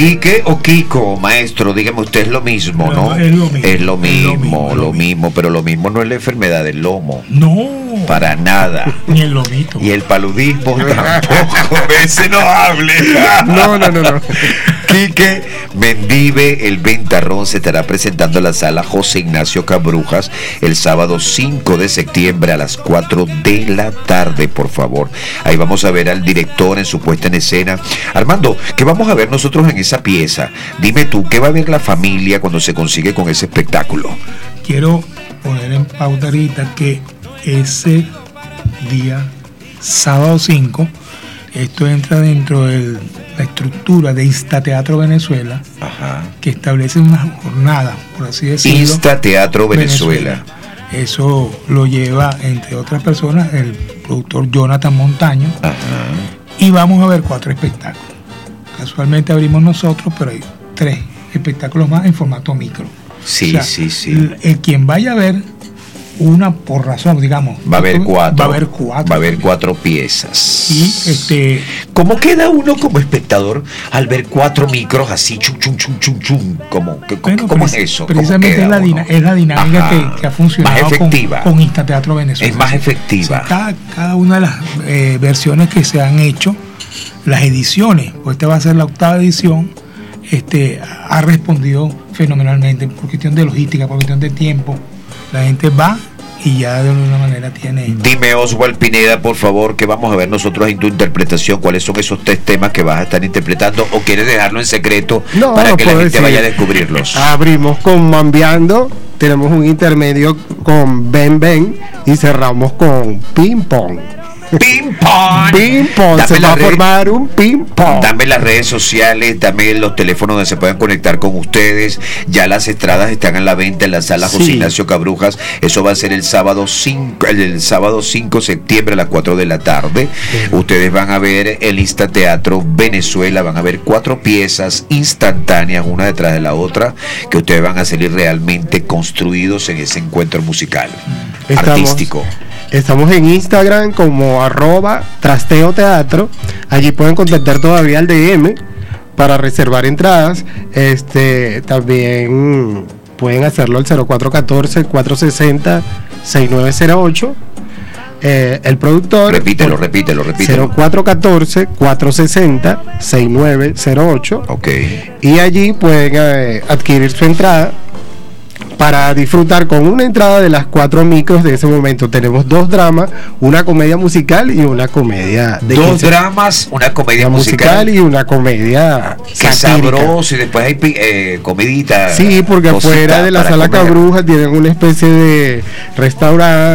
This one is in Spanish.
Quique o Kiko, maestro, dígame usted, es lo mismo, ¿no? Es lo mismo. Es lo mismo, pero lo mismo no es la enfermedad del lomo. No. Para nada. Ni el lomito. Y el paludismo tampoco. Ese no hable. No. Quique Mendive, el Ventarrón, se estará presentando en la sala José Ignacio Cabrujas el sábado 5 de septiembre a las 4 de la tarde, por favor. Ahí vamos a ver al director en su puesta en escena. Armando, ¿qué vamos a ver nosotros en esa pieza? Dime tú, ¿qué va a ver la familia cuando se consigue con ese espectáculo? Quiero poner en pauta ahorita que ese día, sábado 5, esto entra dentro de la estructura de Instateatro Venezuela. Ajá. Que establece una jornada, por así decirlo. Instateatro Venezuela. Eso lo lleva, entre otras personas, el productor Jonathan Montaño. Ajá. Y vamos a ver 4 espectáculos. Casualmente abrimos nosotros, pero hay 3 espectáculos más en formato micro. Sí, o sea, sí. Quien vaya a ver una por razón, digamos. Va a haber 4. Va a haber 4. Va a haber 4 piezas. Y ¿cómo queda uno como espectador al ver 4 micros así, chum? ¿Cómo es eso? Precisamente es la dinámica que ha funcionado más efectiva. Con Instateatro Venezuela. Es más efectiva. O sea, cada una de las versiones que se han hecho, las ediciones, pues esta va a ser la 8ª edición, ha respondido fenomenalmente por cuestión de logística, por cuestión de tiempo. La gente va y ya de alguna manera tiene... Dime, Oswald Pineda, por favor, que vamos a ver nosotros en tu interpretación, cuáles son esos 3 temas que vas a estar interpretando, o quieres dejarlo en secreto para que la gente vaya a descubrirlos. Abrimos con Mambiando, tenemos un intermedio con Ben Ben y cerramos con Ping Pong. Ping pong. Ping pong. Se va a formar un ping pong. Dame las redes sociales, dame los teléfonos donde se pueden conectar con ustedes. Ya las entradas están en la venta en la sala José Ignacio Cabrujas. Eso va a ser el sábado 5 de septiembre a las 4 de la tarde. Ustedes van a ver el Instateatro Venezuela. Van a ver 4 piezas instantáneas, una detrás de la otra, que ustedes van a salir realmente construidos en ese encuentro musical, artístico. Estamos en Instagram como @trasteoteatro. Allí pueden contactar todavía al DM para reservar entradas. También pueden hacerlo al 0414-460-6908. El productor... Repítelo. 0414-460-6908. Ok. Y allí pueden adquirir su entrada para disfrutar con una entrada de las 4 micros de ese momento. Tenemos 2 dramas, una comedia musical y una comedia de 2 dramas, una comedia musical y una comedia que sabroso, y después hay comidita. Sí, porque afuera de la sala Cabrujas tienen una especie de restaurante